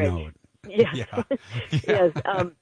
know it. Yes. Yeah. Yes.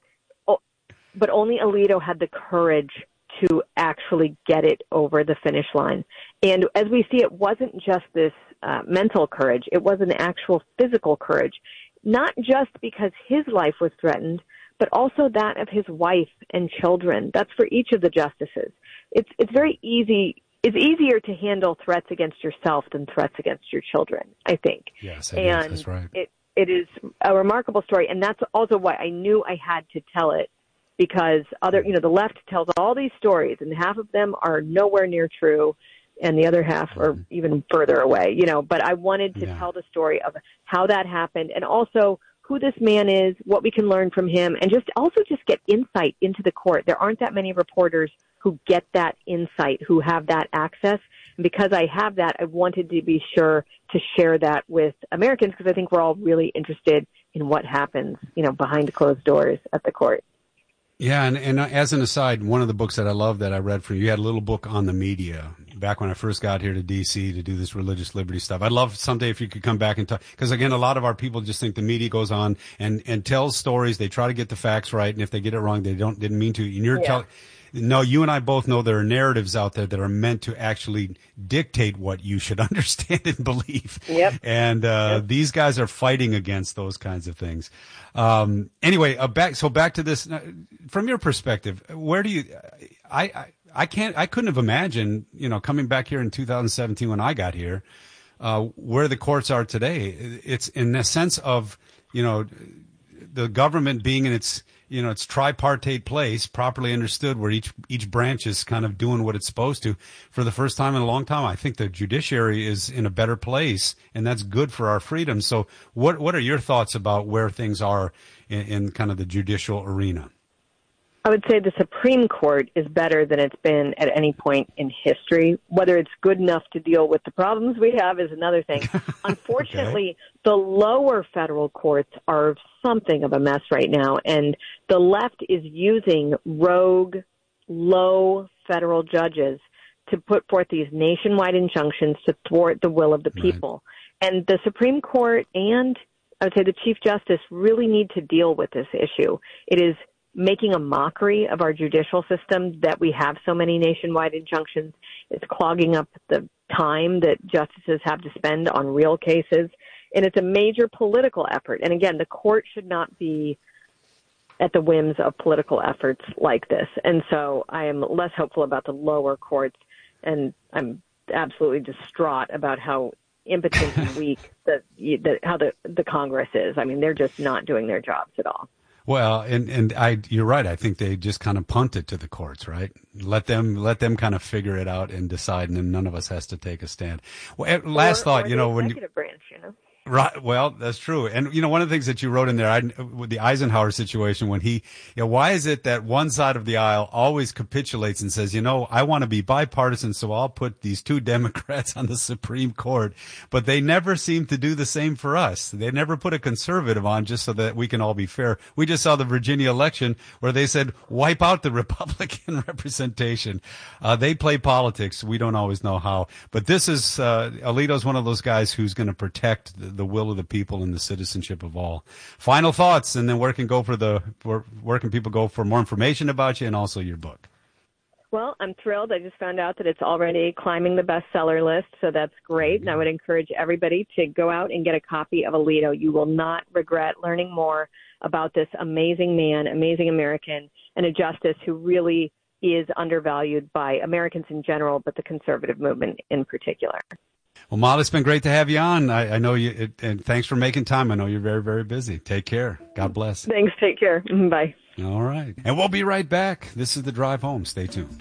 But only Alito had the courage to actually get it over the finish line. And as we see, it wasn't just this mental courage. It was an actual physical courage, not just because his life was threatened, but also that of his wife and children. That's for each of the justices. It's very easy. It's easier to handle threats against yourself than threats against your children, I think. Yes, it is. That's right. It is a remarkable story, and that's also why I knew I had to tell it, because the left tells all these stories, and half of them are nowhere near true, and the other half are even further away, but I wanted to tell the story of how that happened, and also who this man is, what we can learn from him, and just get insight into the court. There aren't that many reporters who get that insight, who have that access. And because I have that, I wanted to be sure to share that with Americans, because I think we're all really interested in what happens, behind closed doors at the court. Yeah, and as an aside, one of the books that I love that I read from you had a little book on the media back when I first got here to D.C. to do this religious liberty stuff. I'd love someday if you could come back and talk, because again, a lot of our people just think the media goes on and tells stories. They try to get the facts right, and if they get it wrong, they didn't mean to. And you're telling. No, you and I both know there are narratives out there that are meant to actually dictate what you should understand and believe. Yep. And these guys are fighting against those kinds of things. Anyway, back to this. From your perspective, where do you? I couldn't have imagined, coming back here in 2017 when I got here, where the courts are today. It's in the sense of, the government being in its tripartite place, properly understood, where each branch is kind of doing what it's supposed to. For the first time in a long time, I think the judiciary is in a better place, and that's good for our freedom. So what are your thoughts about where things are in kind of the judicial arena? I would say the Supreme Court is better than it's been at any point in history. Whether it's good enough to deal with the problems we have is another thing. Unfortunately, the lower federal courts are something of a mess right now, and the left is using rogue, low federal judges to put forth these nationwide injunctions to thwart the will of the people. Right. And the Supreme Court and, I would say, the Chief Justice really need to deal with this issue. It is making a mockery of our judicial system that we have so many nationwide injunctions. It's clogging up the time that justices have to spend on real cases. And it's a major political effort. And again, the court should not be at the whims of political efforts like this. And so I am less hopeful about the lower courts. And I'm absolutely distraught about how impotent and weak how the Congress is. I mean, they're just not doing their jobs at all. Well, you're right. I think they just kind of punt it to the courts, right? Let them kind of figure it out and decide, and then none of us has to take a stand. Well, last thought, the when executive branch, Right. Well, that's true. And, one of the things that you wrote in there, with the Eisenhower situation, when he, why is it that one side of the aisle always capitulates and says, I want to be bipartisan, so I'll put these two Democrats on the Supreme Court, but they never seem to do the same for us. They never put a conservative on just so that we can all be fair. We just saw the Virginia election where they said, wipe out the Republican representation. They play politics. We don't always know how, but this is, Alito's one of those guys who's going to protect the will of the people and the citizenship of all. Final thoughts, and then where can people go for more information about you and also your book? Well, I'm thrilled. I just found out that it's already climbing the bestseller list, so that's great. And I would encourage everybody to go out and get a copy of Alito. You will not regret learning more about this amazing man, amazing American, and a justice who really is undervalued by Americans in general, but the conservative movement in particular. Well, Molly, it's been great to have you on. I know you, and thanks for making time. I know you're very, very busy. Take care. God bless. Thanks. Take care. Bye. All right. And we'll be right back. This is The Drive Home. Stay tuned.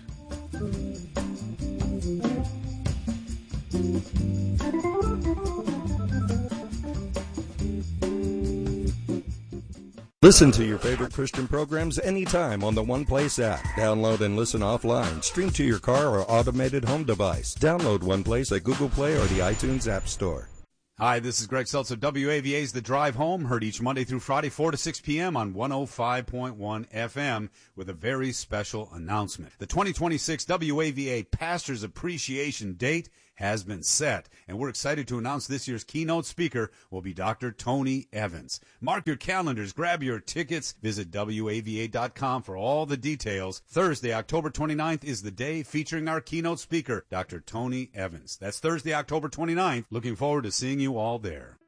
Listen to your favorite Christian programs anytime on the One Place app. Download and listen offline. Stream to your car or automated home device. Download One Place at Google Play or the iTunes App Store. Hi, this is Greg Seltzer, WAVA's The Drive Home, heard each Monday through Friday, 4 to 6 p.m. on 105.1 FM with a very special announcement. The 2026 WAVA Pastors Appreciation Date has been set. And we're excited to announce this year's keynote speaker will be Dr. Tony Evans. Mark your calendars, grab your tickets, visit WAVA.com for all the details. Thursday, October 29th is the day featuring our keynote speaker, Dr. Tony Evans. That's Thursday, October 29th. Looking forward to seeing you all there.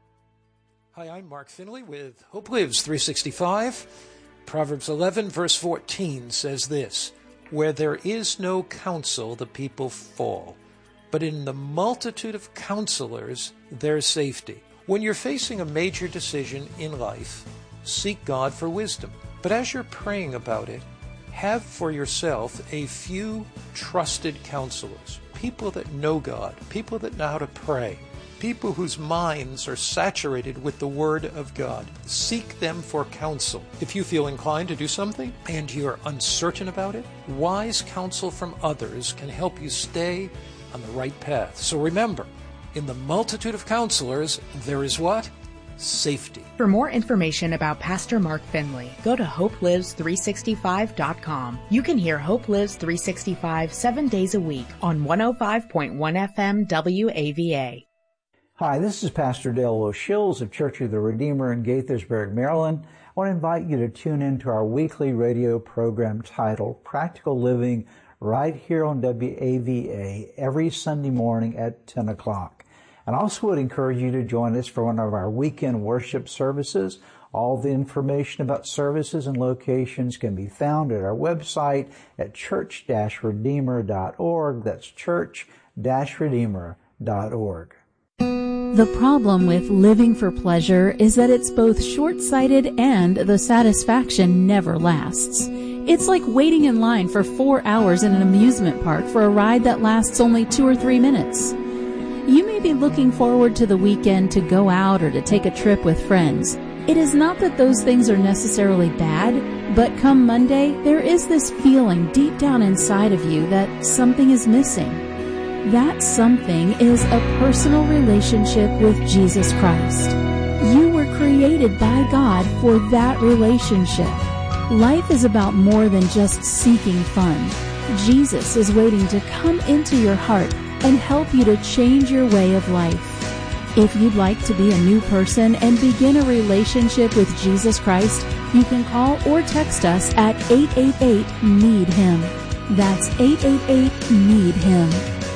Hi, I'm Mark Finley with Hope Lives 365. Proverbs 11, verse 14 says this, "Where there is no counsel, the people fall, but in the multitude of counselors, there's safety." When you're facing a major decision in life, seek God for wisdom. But as you're praying about it, have for yourself a few trusted counselors, people that know God, people that know how to pray, people whose minds are saturated with the Word of God. Seek them for counsel. If you feel inclined to do something and you're uncertain about it, wise counsel from others can help you stay on the right path. So remember, in the multitude of counselors, there is what? Safety. For more information about Pastor Mark Finley, go to HopeLives365.com. You can hear Hope Lives 365 7 days a week on 105.1 FM WAVA. Hi, this is Pastor Dale O'Shills of Church of the Redeemer in Gaithersburg, Maryland. I want to invite you to tune in to our weekly radio program titled Practical Living right here on WAVA every Sunday morning at 10 o'clock. And I also would encourage you to join us for one of our weekend worship services. All the information about services and locations can be found at our website at church-redeemer.org. That's church-redeemer.org. The problem with living for pleasure is that it's both short-sighted and the satisfaction never lasts. It's like waiting in line for 4 hours in an amusement park for a ride that lasts only 2 or 3 minutes. You may be looking forward to the weekend to go out or to take a trip with friends. It is not that those things are necessarily bad, but come Monday, there is this feeling deep down inside of you that something is missing. That something is a personal relationship with Jesus Christ. You were created by God for that relationship. Life is about more than just seeking fun. Jesus is waiting to come into your heart and help you to change your way of life. If you'd like to be a new person and begin a relationship with Jesus Christ, you can call or text us at 888-NEED-HIM. That's 888-NEED-HIM.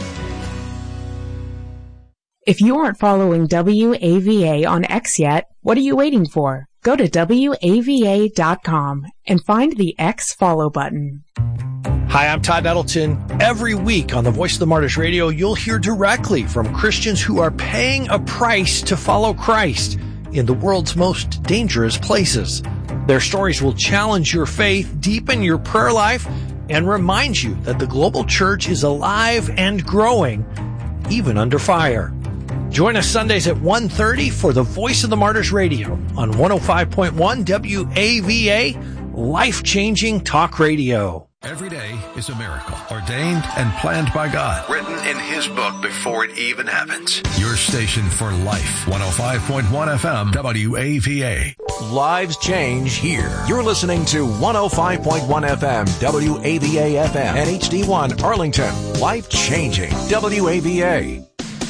If you aren't following WAVA on X yet, what are you waiting for? Go to WAVA.com and find the X follow button. Hi, I'm Todd Nettleton. Every week on the Voice of the Martyrs Radio, you'll hear directly from Christians who are paying a price to follow Christ in the world's most dangerous places. Their stories will challenge your faith, deepen your prayer life, and remind you that the global church is alive and growing, even under fire. Join us Sundays at 1:30 for the Voice of the Martyrs Radio on 105.1 WAVA, life-changing talk radio. Every day is a miracle, ordained and planned by God. Written in His book before it even happens. Your station for life, 105.1 FM, WAVA. Lives change here. You're listening to 105.1 FM, WAVA FM, and HD1 Arlington. Life changing, WAVA.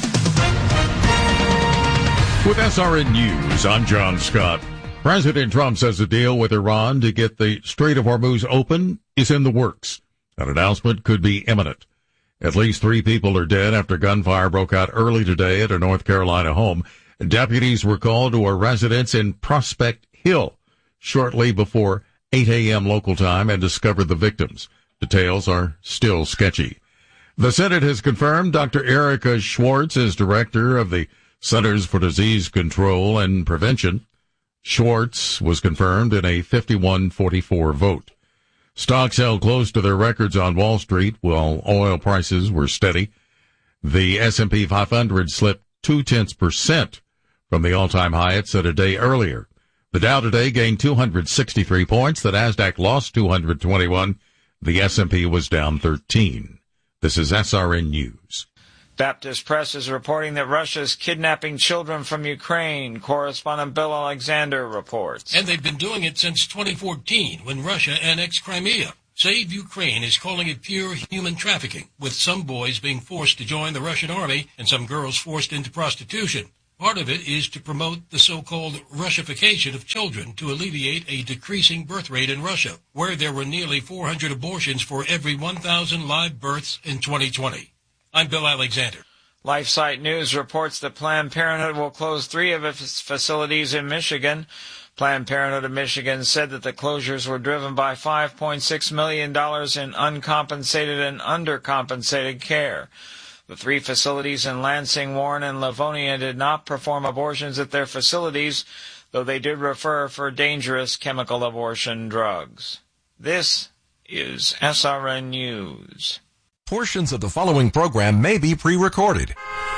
With SRN News, I'm John Scott. President Trump says a deal with Iran to get the Strait of Hormuz open is in the works. An announcement could be imminent. At least 3 people are dead after gunfire broke out early today at a North Carolina home. Deputies were called to a residence in Prospect Hill shortly before 8 a.m. local time and discovered the victims. Details are still sketchy. The Senate has confirmed Dr. Erica Schwartz as director of the Centers for Disease Control and Prevention. Schwartz was confirmed in a 51-44 vote. Stocks held close to their records on Wall Street while oil prices were steady. The S&P 500 slipped 0.2% from the all-time high it set a day earlier. The Dow today gained 263 points. The Nasdaq lost 221. The S&P was down 13. This is SRN News. Baptist Press is reporting that Russia is kidnapping children from Ukraine. Correspondent Bill Alexander reports. And they've been doing it since 2014, when Russia annexed Crimea. Save Ukraine is calling it pure human trafficking, with some boys being forced to join the Russian army and some girls forced into prostitution. Part of it is to promote the so-called Russification of children to alleviate a decreasing birth rate in Russia, where there were nearly 400 abortions for every 1,000 live births in 2020. I'm Bill Alexander. LifeSite News reports that Planned Parenthood will close 3 of its facilities in Michigan. Planned Parenthood of Michigan said that the closures were driven by $5.6 million in uncompensated and undercompensated care. The 3 facilities in Lansing, Warren, and Livonia did not perform abortions at their facilities, though they did refer for dangerous chemical abortion drugs. This is SRN News. Portions of the following program may be pre-recorded.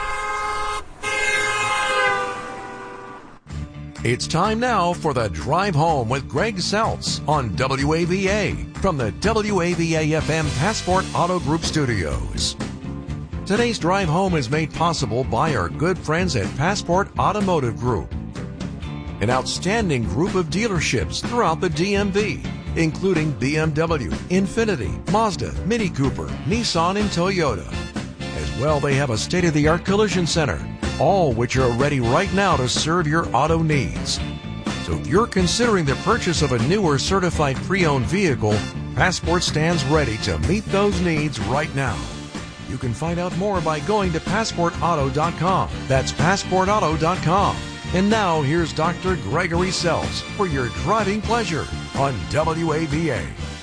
It's time now for the Drive Home with Greg Seltz on WAVA from the WAVA-FM Passport Auto Group Studios. Today's Drive Home is made possible by our good friends at Passport Automotive Group, an outstanding group of dealerships throughout the DMV, including BMW, Infiniti, Mazda, Mini Cooper, Nissan, and Toyota. As well, they have a state-of-the-art collision center, all which are ready right now to serve your auto needs. So if you're considering the purchase of a new or certified pre-owned vehicle, Passport stands ready to meet those needs right now. You can find out more by going to PassportAuto.com. That's PassportAuto.com. And now here's Dr. Gregory Seltz for your driving pleasure on WAVA.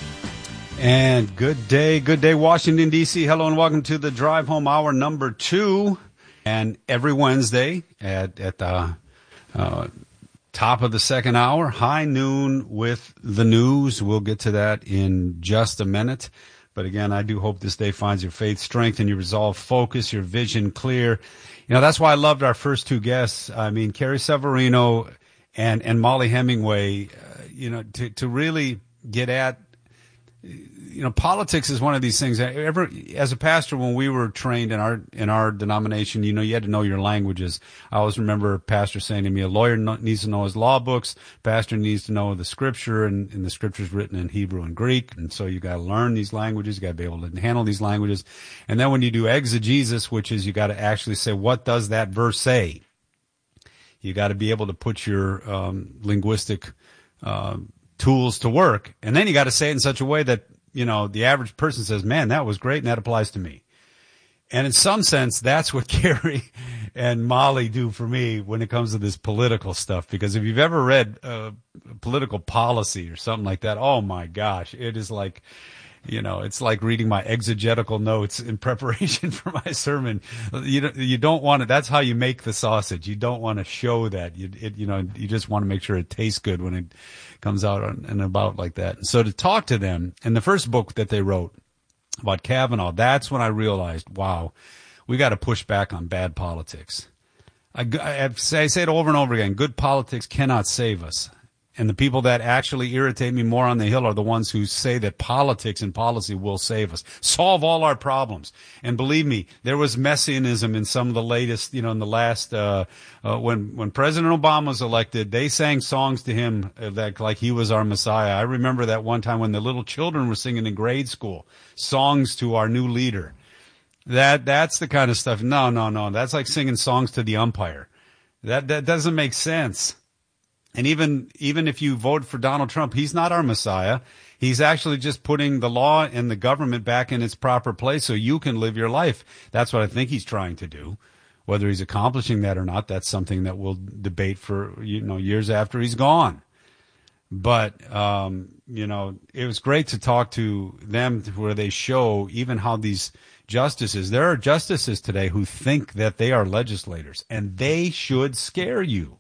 And good day, Washington, D.C. Hello and welcome to the Drive Home Hour number 2. And every Wednesday at the top of the second hour, high noon with the news. We'll get to that in just a minute. But again, I do hope this day finds your faith strengthened, your resolve focused, your vision clear. You know, that's why I loved our first 2 guests. I mean, Carrie Severino and Molly Hemingway, to really get at, politics is one of these things. As a pastor, when we were trained in our denomination, you had to know your languages. I always remember a pastor saying to me, a lawyer needs to know his law books, pastor needs to know the scripture, and the scripture's written in Hebrew and Greek, and so you got to learn these languages, you got to be able to handle these languages. And then when you do exegesis, which is you got to actually say, what does that verse say? You got to be able to put your linguistic tools to work, and then you got to say it in such a way that the average person says, man, that was great, and that applies to me. And in some sense, that's what Carrie and Molly do for me when it comes to this political stuff. Because if you've ever read political policy or something like that, oh my gosh, it is like, it's like reading my exegetical notes in preparation for my sermon. You don't want to, that's how you make the sausage. You don't want to show that. You just want to make sure it tastes good when it comes out and about like that. And so to talk to them, and the first book that they wrote about Kavanaugh, that's when I realized, wow, we got to push back on bad politics. I say it over and over again, good politics cannot save us. And the people that actually irritate me more on the Hill are the ones who say that politics and policy will save us, solve all our problems. And believe me, there was messianism in some of the latest, in the last, when President Obama was elected, they sang songs to him like he was our Messiah. I remember that one time when the little children were singing in grade school, songs to our new leader. That's the kind of stuff. No. That's like singing songs to the umpire. That doesn't make sense. And even if you vote for Donald Trump, he's not our Messiah. He's actually just putting the law and the government back in its proper place so you can live your life. That's what I think he's trying to do. Whether he's accomplishing that or not, that's something that we'll debate for, years after he's gone. But, it was great to talk to them where they show even how these justices, there are justices today who think that they are legislators, and they should scare you.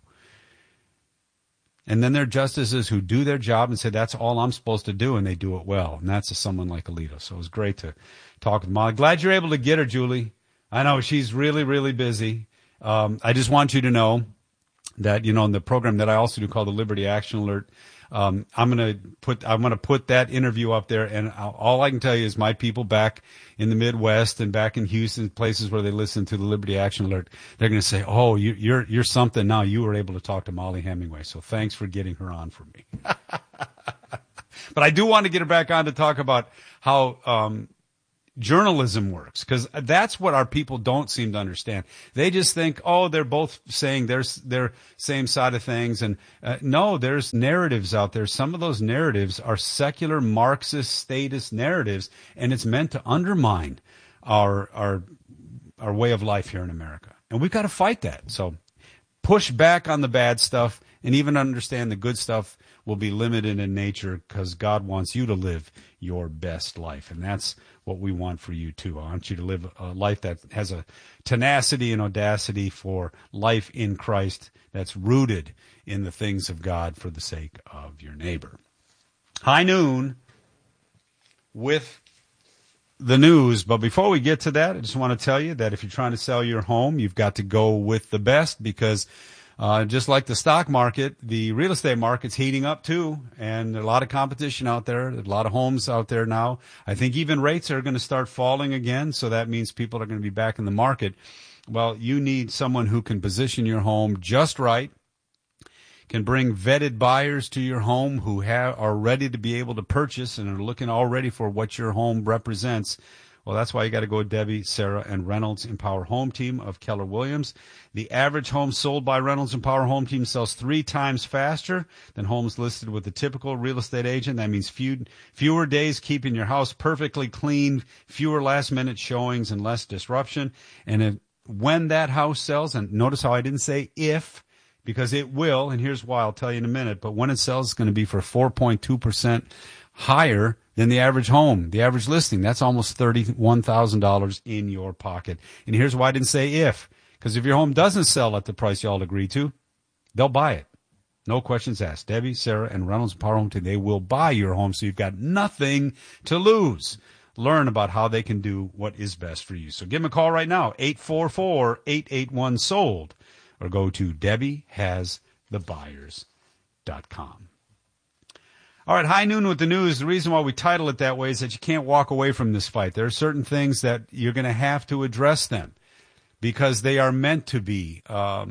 And then there are justices who do their job and say, that's all I'm supposed to do, and they do it well. And that's someone like Alito. So it was great to talk with Molly. Glad you're able to get her, Julie. I know she's really, really busy. I just want you to know that, in the program that I also do called the Liberty Action Alert, I'm going to put that interview up there, and all I can tell you is my people back in the Midwest and back in Houston, places where they listen to the Liberty Action Alert, they're going to say, "Oh, you're something now. You were able to talk to Molly Hemingway, so thanks for getting her on for me." But I do want to get her back on to talk about how journalism works, because that's what our people don't seem to understand. They just think, oh, they're both saying their same side of things. And no, there's narratives out there. Some of those narratives are secular Marxist statist narratives, and it's meant to undermine our way of life here in America. And we've got to fight that. So push back on the bad stuff and even understand the good stuff will be limited in nature, because God wants you to live your best life. And that's what we want for you too. I want you to live a life that has a tenacity and audacity for life in Christ that's rooted in the things of God for the sake of your neighbor. High noon with the news. But before we get to that, I just want to tell you that if you're trying to sell your home, you've got to go with the best, because just like the stock market, the real estate market's heating up too, and there's a lot of competition out there. There's a lot of homes out there now. I think even rates are going to start falling again, so that means people are going to be back in the market. Well, you need someone who can position your home just right, can bring vetted buyers to your home who are ready to be able to purchase and are looking already for what your home represents. Well, that's why you got to go with Debbie, Sarah, and Reynolds Empower Home Team of Keller Williams. The average home sold by Reynolds Empower Home Team sells 3 times faster than homes listed with the typical real estate agent. That means fewer days keeping your house perfectly clean, fewer last-minute showings, and less disruption. And when that house sells, and notice how I didn't say if, because it will, and here's why, I'll tell you in a minute, but when it sells, it's going to be for 4.2% higher than the average home, the average listing. That's almost $31,000 in your pocket. And here's why I didn't say if, because if your home doesn't sell at the price you all agree to, they'll buy it. No questions asked. Debbie, Sarah, and Reynolds Power Home Team, they will buy your home, so you've got nothing to lose. Learn about how they can do what is best for you. So give them a call right now, 844-881-SOLD, or go to DebbieHasTheBuyers.com. All right, high noon with the news. The reason why we title it that way is that you can't walk away from this fight. There are certain things that you're going to have to address them, because they are meant to be.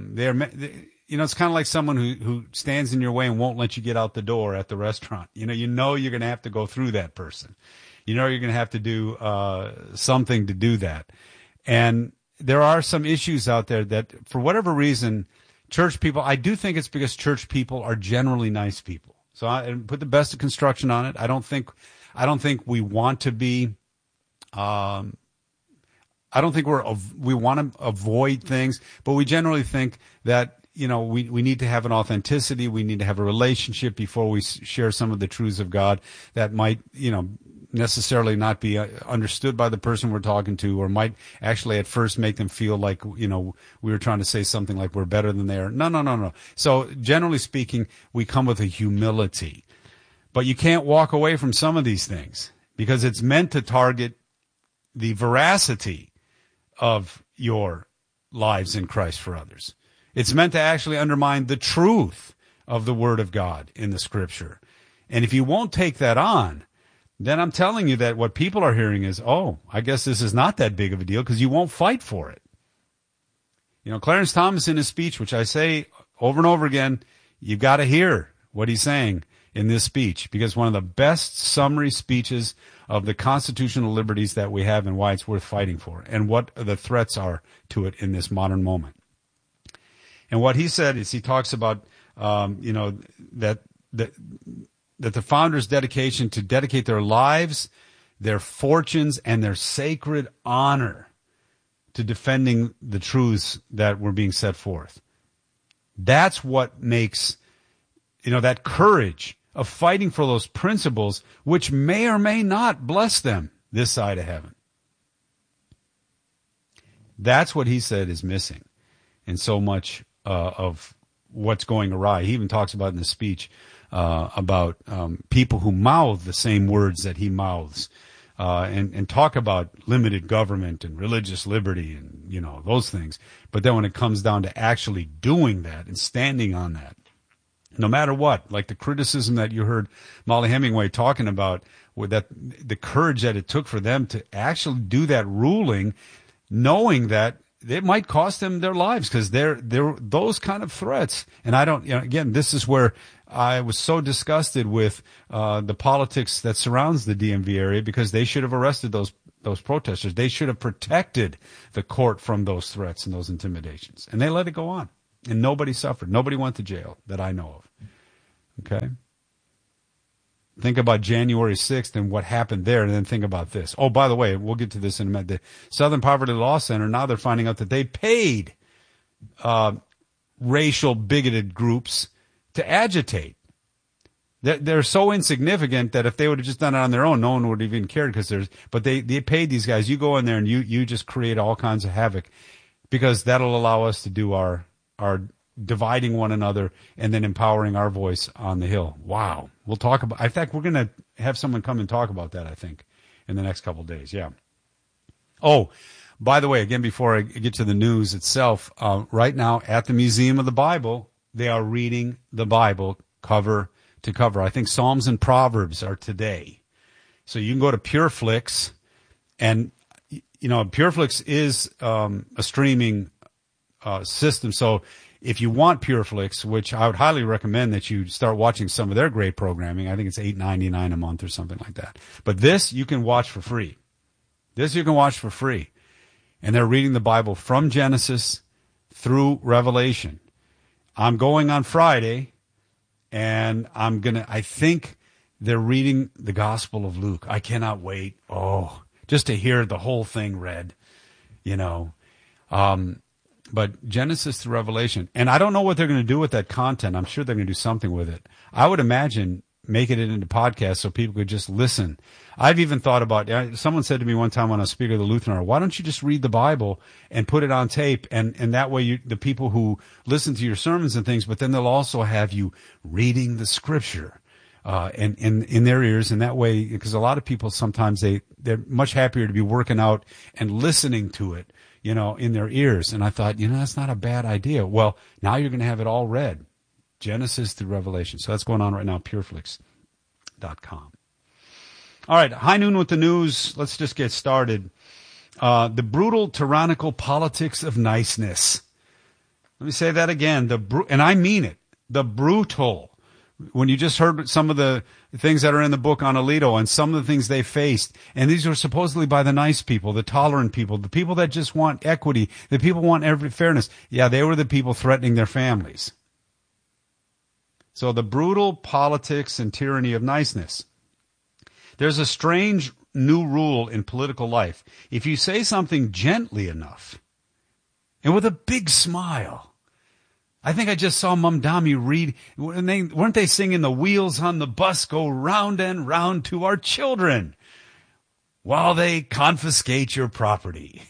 It's kind of like someone who stands in your way and won't let you get out the door at the restaurant. You know you're going to have to go through that person. You know you're going to have to do something to do that. And there are some issues out there that, for whatever reason, church people, I do think it's because church people are generally nice people. So I put the best of construction on it. I don't think we want to be. I don't think we want to avoid things, but we generally think that we need to have an authenticity. We need to have a relationship before we share some of the truths of God that might necessarily not be understood by the person we're talking to, or might actually at first make them feel like, we were trying to say something like we're better than they are. No. So generally speaking, we come with a humility, but you can't walk away from some of these things, because it's meant to target the veracity of your lives in Christ for others. It's meant to actually undermine the truth of the Word of God in the Scripture. And if you won't take that on, then I'm telling you that what people are hearing is, oh, I guess this is not that big of a deal, because you won't fight for it. Clarence Thomas in his speech, which I say over and over again, you've got to hear what he's saying in this speech, because one of the best summary speeches of the constitutional liberties that we have and why it's worth fighting for, and what the threats are to it in this modern moment. And what he said is, he talks about, that the founders' dedication to dedicate their lives, their fortunes, and their sacred honor to defending the truths that were being set forth. That's what makes, that courage of fighting for those principles, which may or may not bless them this side of heaven. That's what he said is missing in so much of what's going awry. He even talks about in the speech about people who mouth the same words that he mouths, and talk about limited government and religious liberty and, those things. But then when it comes down to actually doing that and standing on that, no matter what, like the criticism that you heard Molly Hemingway talking about, with that, the courage that it took for them to actually do that ruling, knowing that it might cost them their lives, because they're those kind of threats. And I don't, again, this is where I was so disgusted with the politics that surrounds the DMV area because they should have arrested those protesters. They should have protected the court from those threats and those intimidations. And they let it go on. And nobody suffered. Nobody went to jail that I know of. Okay? Think about January 6th and what happened there, and then think about this. Oh, by the way, we'll get to this in a minute. The Southern Poverty Law Center, now they're finding out that they paid racial bigoted groups to agitate. They're so insignificant that if they would have just done it on their own, no one would have even cared. But they paid these guys. You go in there and you just create all kinds of havoc, because that'll allow us to do our dividing one another and then empowering our voice on the Hill. Wow. We'll talk about, in fact, we're going to have someone come and talk about that, I think, in the next couple of days. Yeah. Oh, by the way, again, before I get to the news itself, right now at the Museum of the Bible, they are reading the Bible cover to cover. I think Psalms and Proverbs are today. So you can go to PureFlix, and, PureFlix is a streaming system. So if you want PureFlix, which I would highly recommend that you start watching some of their great programming. I think it's $8.99 a month or something like that. But this you can watch for free. And they're reading the Bible from Genesis through Revelation. I'm going on Friday, and I think they're reading the Gospel of Luke. I cannot wait. Oh, just to hear the whole thing read, But Genesis to Revelation. And I don't know what they're going to do with that content. I'm sure they're going to do something with it. I would imagine making it into podcasts so people could just listen. I've even thought about, someone said to me one time when I was speaker of the Lutheran Hour, why don't you just read the Bible and put it on tape? And that way the people who listen to your sermons and things, but then they'll also have you reading the scripture and in their ears. And that way, because a lot of people sometimes they're much happier to be working out and listening to it, in their ears. And I thought, that's not a bad idea. Well, now you're going to have it all read. Genesis through Revelation. So that's going on right now, pureflix.com. All right, high noon with the news. Let's just get started. The brutal, tyrannical politics of niceness. Let me say that again. And I mean it. The brutal. When you just heard some of the things that are in the book on Alito and some of the things they faced, and these were supposedly by the nice people, the tolerant people, the people that just want equity, the people want every fairness. Yeah, they were the people threatening their families. So the brutal politics and tyranny of niceness. There's a strange new rule in political life. If you say something gently enough and with a big smile, I think I just saw Mamdani read, weren't they singing "The wheels on the bus go round and round to our children while they confiscate your property."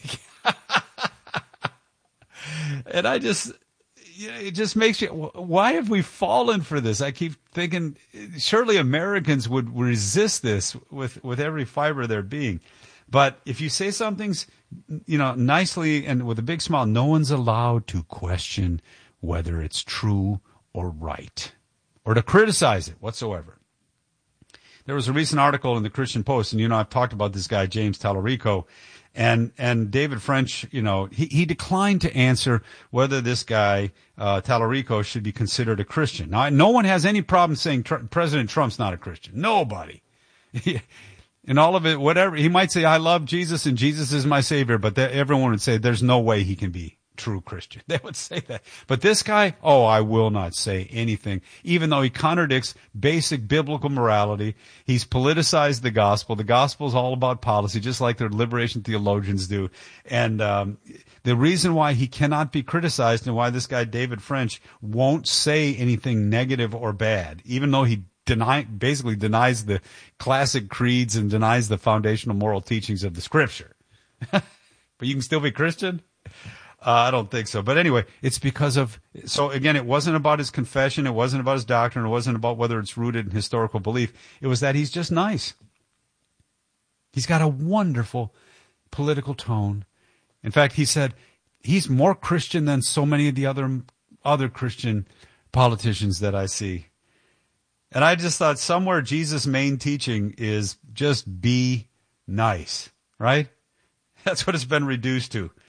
And it just makes you, why have we fallen for this? I keep thinking, surely Americans would resist this with every fiber of their being. But if you say something's, nicely and with a big smile, no one's allowed to question whether it's true or right, or to criticize it whatsoever. There was a recent article in the Christian Post, and I've talked about this guy, James Tallarico, and David French, he declined to answer whether this guy, Tallarico, should be considered a Christian. Now, no one has any problem saying President Trump's not a Christian. Nobody. And all of it, whatever, he might say, I love Jesus and Jesus is my Savior, but everyone would say there's no way he can be true Christian. They would say that. But this guy, I will not say anything, even though he contradicts basic biblical morality. He's politicized the gospel. The gospel is all about policy, just like their liberation theologians do. And the reason why he cannot be criticized and why this guy, David French, won't say anything negative or bad, even though he basically denies the classic creeds and denies the foundational moral teachings of the scripture. But you can still be Christian? I don't think so. But anyway, it's because so again, it wasn't about his confession. It wasn't about his doctrine. It wasn't about whether it's rooted in historical belief. It was that he's just nice. He's got a wonderful political tone. In fact, he said he's more Christian than so many of the other Christian politicians that I see. And I just thought somewhere Jesus' main teaching is just be nice, right? That's what it's been reduced to.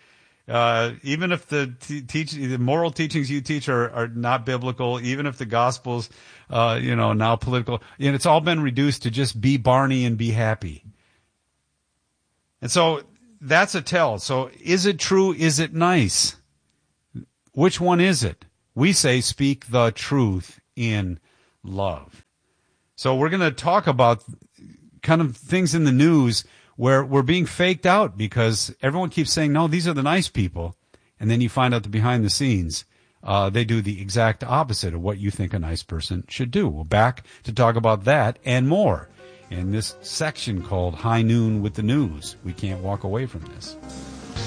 Even if the moral teachings you teach are not biblical, even if the gospel's, now political, and it's all been reduced to just be Barney and be happy. And so that's a tell. So is it true? Is it nice? Which one is it? We say speak the truth in love. So we're going to talk about kind of things in the news where we're being faked out because everyone keeps saying, no, these are the nice people. And then you find out that behind the scenes, they do the exact opposite of what you think a nice person should do. We're back to talk about that and more in this section called High Noon with the News. We can't walk away from this.